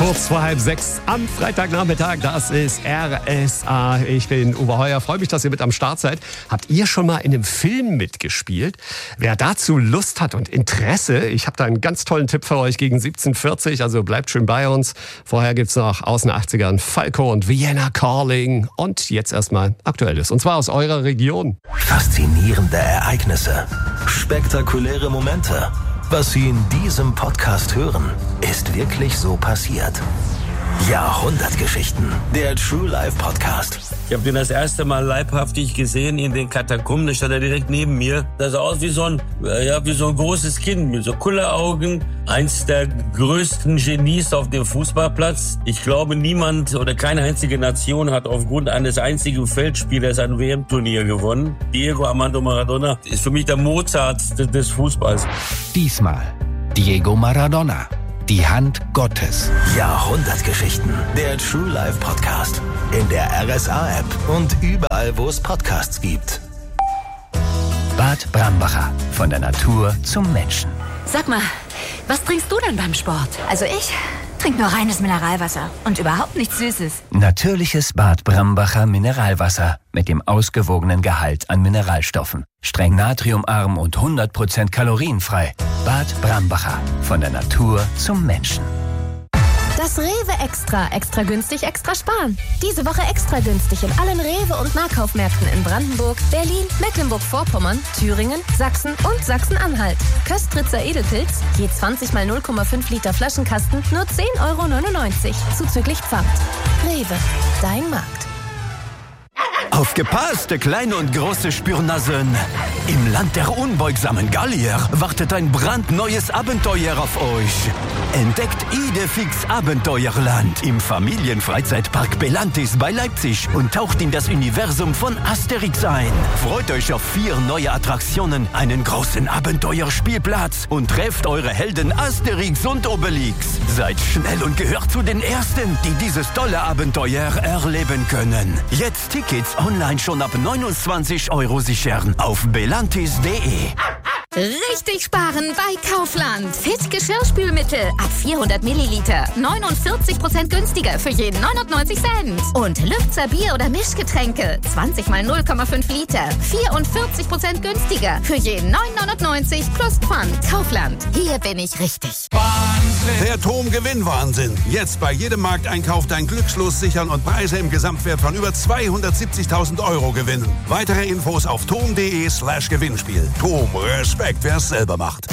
Kurz vor 5:30 am Freitagnachmittag, das ist RSA. Ich bin Uwe Heuer, freue mich, dass ihr mit am Start seid. Habt ihr schon mal in einem Film mitgespielt? Wer dazu Lust hat und Interesse, ich habe da einen ganz tollen Tipp für euch gegen 17:40, also bleibt schön bei uns. Vorher gibt's noch aus den 80ern Falco und Vienna Calling und jetzt erstmal Aktuelles, und zwar aus eurer Region. Faszinierende Ereignisse, spektakuläre Momente. Was Sie in diesem Podcast hören, ist wirklich so passiert. Jahrhundertgeschichten, der True Life Podcast. Ich habe den das erste Mal leibhaftig gesehen in den Katakomben. Da stand er direkt neben mir. Das sah aus wie so ein großes Kind mit so Kulleraugen. Eins der größten Genies auf dem Fußballplatz. Ich glaube, niemand oder keine einzige Nation hat aufgrund eines einzigen Feldspielers ein WM-Turnier gewonnen. Diego Armando Maradona ist für mich der Mozart des Fußballs. Diesmal Diego Maradona. Die Hand Gottes. Jahrhundertgeschichten, der True Life Podcast. In der RSA-App und überall, wo es Podcasts gibt. Bad Brambacher. Von der Natur zum Menschen. Sag mal, was trinkst du denn beim Sport? Also ich trinke nur reines Mineralwasser und überhaupt nichts Süßes. Natürliches Bad Brambacher Mineralwasser mit dem ausgewogenen Gehalt an Mineralstoffen. Streng natriumarm und 100% kalorienfrei. Bad Brambacher. Von der Natur zum Menschen. Das Rewe Extra günstig, extra sparen. Diese Woche extra günstig in allen Rewe- und Nahkaufmärkten in Brandenburg, Berlin, Mecklenburg-Vorpommern, Thüringen, Sachsen und Sachsen-Anhalt. Köstritzer Edelpilz, je 20 mal 0,5 Liter Flaschenkasten, nur 10,99 €, zuzüglich Pfand. Rewe, dein Markt. Aufgepasst, kleine und große Spürnasen! Im Land der unbeugsamen Gallier wartet ein brandneues Abenteuer auf euch. Entdeckt Idefix Abenteuerland im Familienfreizeitpark Belantis bei Leipzig und taucht in das Universum von Asterix ein. Freut euch auf 4 neue Attraktionen, einen großen Abenteuerspielplatz und trefft eure Helden Asterix und Obelix. Seid schnell und gehört zu den Ersten, die dieses tolle Abenteuer erleben können. Jetzt Tickets online schon ab 29 € sichern auf belantis.de. Richtig sparen bei Kaufland. Fit Geschirrspülmittel ab 400 Milliliter. 49% günstiger für jeden 99 Cent. Und Lübzer Bier- oder Mischgetränke. 20 mal 0,5 Liter. 44% günstiger für jeden 9,99 plus Pfand. Kaufland. Hier bin ich richtig. Wahnsinn! Der TOM-Gewinnwahnsinn. Jetzt bei jedem Markteinkauf dein Glückslos sichern und Preise im Gesamtwert von über 270.000 € gewinnen. Weitere Infos auf tom.de/Gewinnspiel. TOM, Respekt, wer es selber macht.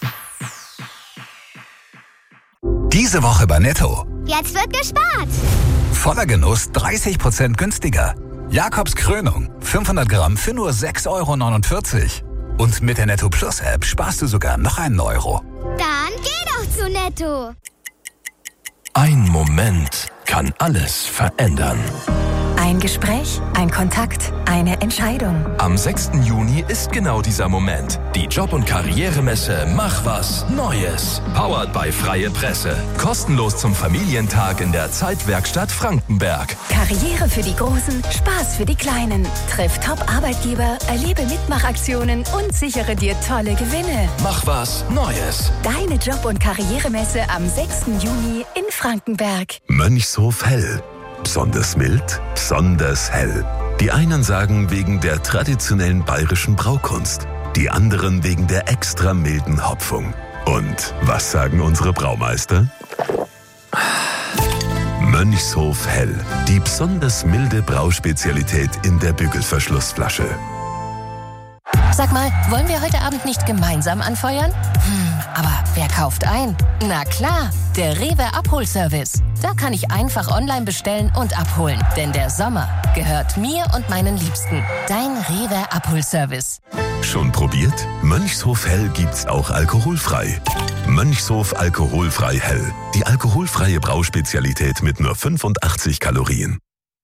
Diese Woche bei Netto. Jetzt wird gespart. Voller Genuss 30% günstiger. Jakobs Krönung, 500 Gramm für nur 6,49 €. Und mit der Netto Plus App sparst du sogar noch einen Euro. Dann geh doch zu Netto. Ein Moment kann alles verändern. Ein Gespräch, ein Kontakt, eine Entscheidung. Am 6. Juni ist genau dieser Moment. Die Job- und Karrieremesse Mach was Neues. Powered by Freie Presse. Kostenlos zum Familientag in der Zeitwerkstatt Frankenberg. Karriere für die Großen, Spaß für die Kleinen. Triff Top-Arbeitgeber, erlebe Mitmachaktionen und sichere dir tolle Gewinne. Mach was Neues. Deine Job- und Karrieremesse am 6. Juni in Frankenberg. Mönchshof Hell. Besonders mild, besonders hell. Die einen sagen wegen der traditionellen bayerischen Braukunst, die anderen wegen der extra milden Hopfung. Und was sagen unsere Braumeister? Mönchshof Hell, die besonders milde Brauspezialität in der Bügelverschlussflasche. Sag mal, wollen wir heute Abend nicht gemeinsam anfeuern? Aber wer kauft ein? Na klar, der Rewe Abholservice. Da kann ich einfach online bestellen und abholen. Denn der Sommer gehört mir und meinen Liebsten. Dein Rewe Abholservice. Schon probiert? Mönchshof Hell gibt's auch alkoholfrei. Mönchshof Alkoholfrei Hell. Die alkoholfreie Brauspezialität mit nur 85 Kalorien.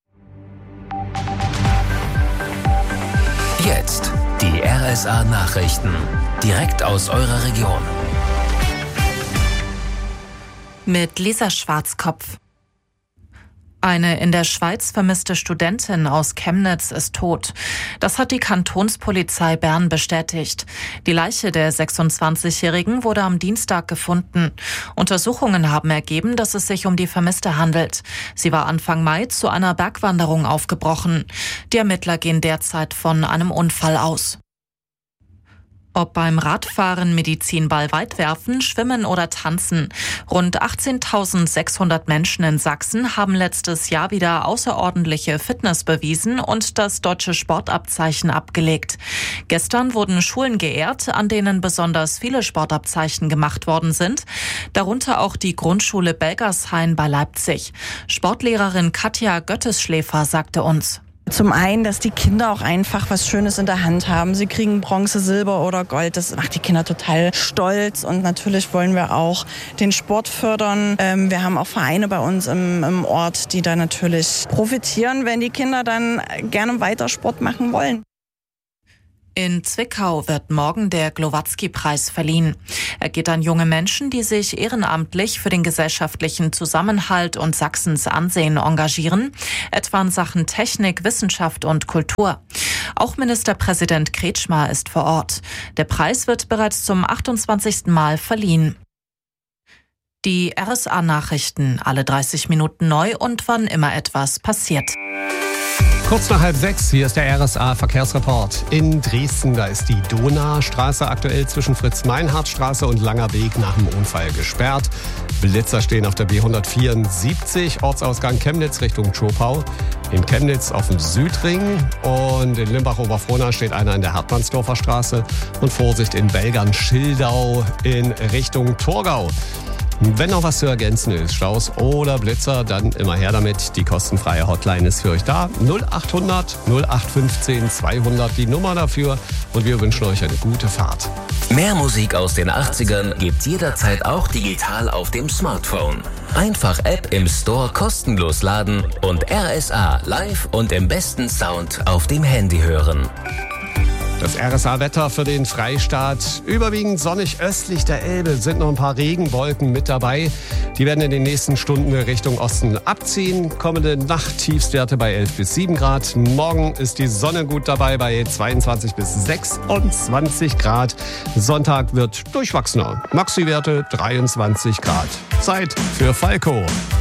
Jetzt die RSA-Nachrichten. Direkt aus eurer Region. Mit Lisa Schwarzkopf. Eine in der Schweiz vermisste Studentin aus Chemnitz ist tot. Das hat die Kantonspolizei Bern bestätigt. Die Leiche der 26-Jährigen wurde am Dienstag gefunden. Untersuchungen haben ergeben, dass es sich um die Vermisste handelt. Sie war Anfang Mai zu einer Bergwanderung aufgebrochen. Die Ermittler gehen derzeit von einem Unfall aus. Ob beim Radfahren, Medizinball weit werfen, Schwimmen oder Tanzen. Rund 18.600 Menschen in Sachsen haben letztes Jahr wieder außerordentliche Fitness bewiesen und das deutsche Sportabzeichen abgelegt. Gestern wurden Schulen geehrt, an denen besonders viele Sportabzeichen gemacht worden sind. Darunter auch die Grundschule Belgershain bei Leipzig. Sportlehrerin Katja Göttesschläfer sagte uns: Zum einen, dass die Kinder auch einfach was Schönes in der Hand haben. Sie kriegen Bronze, Silber oder Gold. Das macht die Kinder total stolz. Und natürlich wollen wir auch den Sport fördern. Wir haben auch Vereine bei uns im Ort, die da natürlich profitieren, wenn die Kinder dann gerne weiter Sport machen wollen. In Zwickau wird morgen der Glowatzki-Preis verliehen. Er geht an junge Menschen, die sich ehrenamtlich für den gesellschaftlichen Zusammenhalt und Sachsens Ansehen engagieren, etwa in Sachen Technik, Wissenschaft und Kultur. Auch Ministerpräsident Kretschmer ist vor Ort. Der Preis wird bereits zum 28. Mal verliehen. Die RSA-Nachrichten, alle 30 Minuten neu und wann immer etwas passiert. Kurz nach 5:30, hier ist der RSA-Verkehrsreport. In Dresden, da ist die Donaustraße aktuell zwischen Fritz-Meinhardt-Straße und Langer Weg nach dem Unfall gesperrt. Blitzer stehen auf der B174, Ortsausgang Chemnitz Richtung Zschopau. In Chemnitz auf dem Südring und in Limbach-Oberfrohna steht einer in der Hartmannsdorfer Straße. Und Vorsicht in Belgern-Schildau in Richtung Torgau. Wenn noch was zu ergänzen ist, Staus oder Blitzer, dann immer her damit. Die kostenfreie Hotline ist für euch da. 0800 0815 200 die Nummer dafür. Und wir wünschen euch eine gute Fahrt. Mehr Musik aus den 80ern gibt's jederzeit auch digital auf dem Smartphone. Einfach App im Store kostenlos laden und RSA live und im besten Sound auf dem Handy hören. Das RSA-Wetter für den Freistaat. Überwiegend sonnig östlich der Elbe, sind noch ein paar Regenwolken mit dabei. Die werden in den nächsten Stunden Richtung Osten abziehen. Kommende Nacht Tiefstwerte bei 11 bis 7 Grad. Morgen ist die Sonne gut dabei bei 22 bis 26 Grad. Sonntag wird durchwachsener. Maxi-Werte 23 Grad. Zeit für Falco.